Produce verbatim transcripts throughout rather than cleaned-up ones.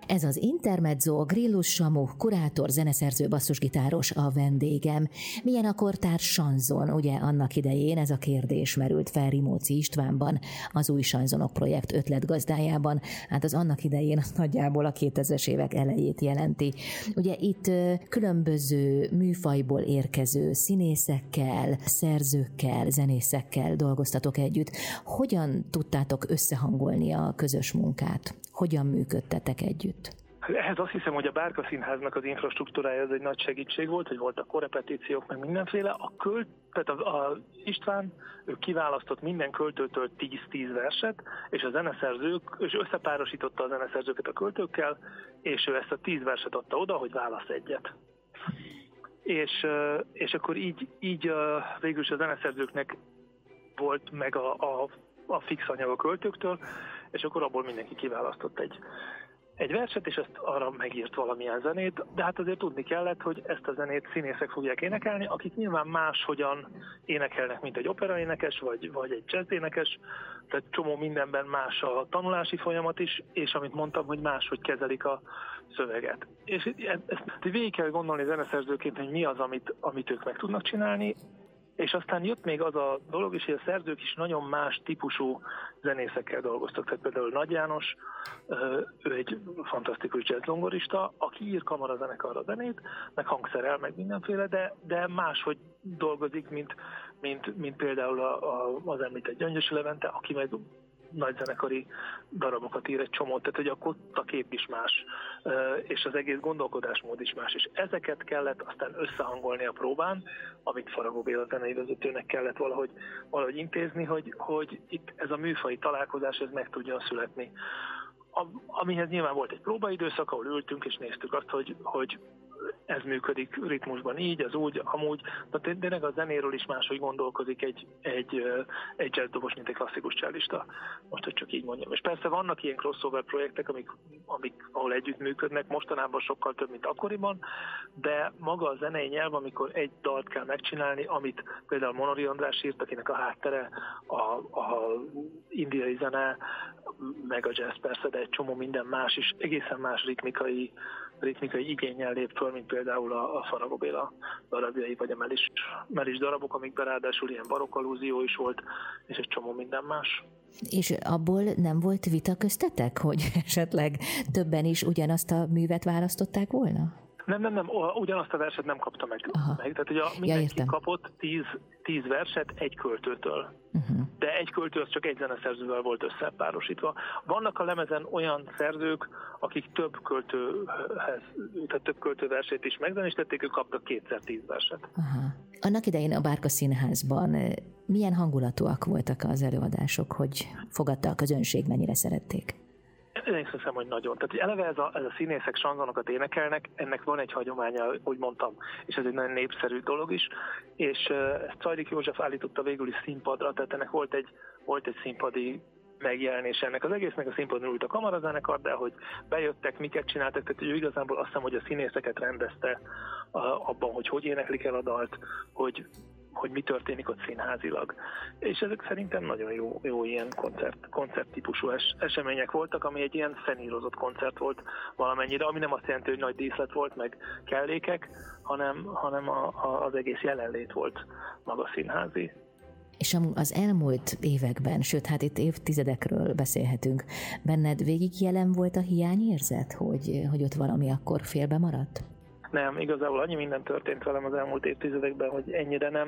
Ez az Intermezzo, Grillus Samu, kurátor, zeneszerző, basszusgitáros a vendégem. Milyen a kortárs sanzon? Ugye annak idején ez a kérdés merült fel Rimóci Istvánban, az Új Sanzonok projekt ötletgazdájában. Hát az annak idején nagyjából a kétezres évek elejét jelenti. Ugye itt különböző műfajból érkező színészekkel, szerzőkkel, zenészekkel dolgoztatok együtt. Hogyan tudtátok összehangolni a közös munkát? Hogyan működtetek együtt? Ehhez azt hiszem, hogy a Bárka Színháznak az infrastruktúrája ez egy nagy segítség volt, hogy voltak korrepetíciók, meg mindenféle. A költ, tehát a, a István, ő kiválasztott minden költőtől tíz-tíz verset, és a zeneszerzők, és összepárosította a zeneszerzőket a költőkkel, és ő ezt a tíz verset adta oda, hogy válasz egyet. És, és akkor így, így végül is a zeneszerzőknek volt meg a, a, a fix anyag a költőktől, és akkor abból mindenki kiválasztott egy, egy verset, és ezt arra megírt valamilyen zenét, de hát azért tudni kellett, hogy ezt a zenét színészek fogják énekelni, akik nyilván máshogyan énekelnek, mint egy operaénekes, vagy, vagy egy jazzénekes, tehát csomó mindenben más a tanulási folyamat is, és amit mondtam, hogy máshogy kezelik a szöveget. És ezt végig kell gondolni zeneszerzőként, hogy mi az, amit, amit ők meg tudnak csinálni, és aztán jött még az a dolog is, hogy a szerzők is nagyon más típusú zenészekkel dolgoztak. Tehát például Nagy János, ő egy fantasztikus jazzzongorista, aki ír kamarazenekarra zenét, meg hangszerel, meg mindenféle, de, de máshogy dolgozik, mint, mint, mint például a, a, az említett Gyöngyösi Levente, aki meg nagy zenekari darabokat ír egy csomót, tehát hogy akkor a kép is más, és az egész gondolkodásmód is más, és ezeket kellett aztán összehangolni a próbán, amit Faragó Béla zenei vezetőnek kellett valahogy, valahogy intézni, hogy, hogy itt ez a műfai találkozás, ez meg tudjon születni. A, amihez nyilván volt egy próbaidőszak, ahol ültünk és néztük azt, hogy, hogy ez működik ritmusban így, az úgy, amúgy, de tényleg a zenéről is máshogy gondolkozik egy, egy, egy jazzdobos, mint egy klasszikus csellista. Most, hogy csak így mondjam. És persze vannak ilyen crossover projektek, amik, amik, ahol együtt működnek, mostanában sokkal több, mint akkoriban, de maga a zenei nyelv, amikor egy dalt kell megcsinálni, amit például Monori András írt, akinek a háttere a, a indiai zene, meg a jazz persze, de egy csomó minden más is, egészen más ritmikai, ritmikai igénnyel lép föl, mint például a, a Faragó Béla darabjai, vagy a Melis, Melis darabok, amikben ráadásul ilyen barokk allúzió is volt, és egy csomó minden más. És abból nem volt vita köztetek, hogy esetleg többen is ugyanazt a művet választották volna? Nem, nem, nem, ugyanazt a verset nem kapta meg. meg. Tehát ugye mindenki ja, kapott tíz, tíz verset egy költőtől. Uh-huh. De egy költő az csak egy zeneszerzővel volt összepárosítva. Vannak a lemezen olyan szerzők, akik több költőhez, tehát több költőversét is megzenistették, ők kaptak kétszer tíz verset. Aha. Annak idején a Bárka Színházban milyen hangulatúak voltak az előadások, hogy fogadta a közönség, mennyire szerették? Én hiszem, hogy nagyon. Tehát eleve ez a, ez a színészek sanzonokat énekelnek, ennek van egy hagyománya, úgy mondtam, és ez egy nagyon népszerű dolog is, és ezt Czajdik József állította végül is színpadra, tehát ennek volt egy, volt egy színpadi megjelenés ennek az egésznek, a színpadon ült a kamarazenekar, de hogy bejöttek, miket csináltak, tehát ő igazából azt hiszem, hogy a színészeket rendezte abban, hogy hogy éneklik el a dalt, hogy hogy mi történik ott színházilag. És ezek szerintem nagyon jó, jó ilyen koncert, koncerttípusú es, események voltak, ami egy ilyen szenírozott koncert volt valamennyire, ami nem azt jelenti, hogy nagy díszlet volt, meg kellékek, hanem, hanem a, a, az egész jelenlét volt maga színházi. És az elmúlt években, sőt, hát itt évtizedekről beszélhetünk, benned végig jelen volt a hiányérzet, hogy, hogy ott valami akkor félbe maradt? Nem, igazából annyi minden történt velem az elmúlt évtizedekben, hogy ennyire nem.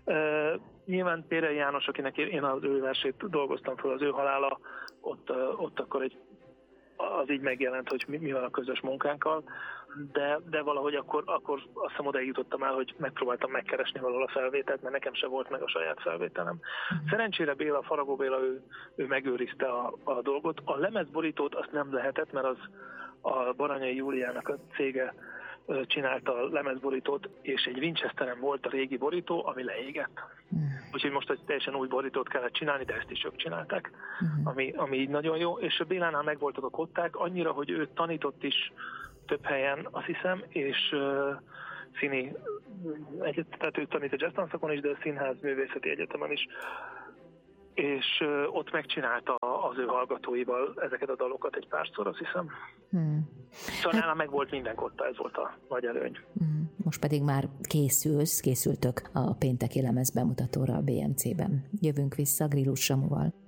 Uh, nyilván Pérel János, akinek én az ő versét dolgoztam fel, az ő halála, ott, uh, ott akkor egy, az így megjelent, hogy mi, mi van a közös munkánkkal, de, de valahogy akkor, akkor azt hiszem odaig jutottam el, hogy megpróbáltam megkeresni valahol a felvételt, mert nekem se volt meg a saját felvételem. Szerencsére Béla, Faragó Béla, ő, ő megőrizte a, a dolgot. A lemezborítót azt nem lehetett, mert az a Baranyai Júliának a cége csinálta a lemezborítót, és egy Winchesteren volt a régi borító, ami leégett. Mm. Úgyhogy most egy teljesen új borítót kellett csinálni, de ezt is ők csinálták, mm. ami, ami így nagyon jó. És a Bélánál megvoltak a kották, annyira, hogy ő tanított is több helyen, azt hiszem, és uh, színi, egyet, tehát ő tanít a jazztanszakon is, de a Színház Művészeti Egyetemen is. és ott megcsinálta az ő hallgatóival ezeket a dalokat egy párszor, azt hiszem. Hmm. Szóval nálam meg volt minden kotta, ez volt a nagy előny. Hmm. Most pedig már készülsz, készültök a pénteki lemez bemutatóra a bé em cében. Jövünk vissza Grillus Samuval.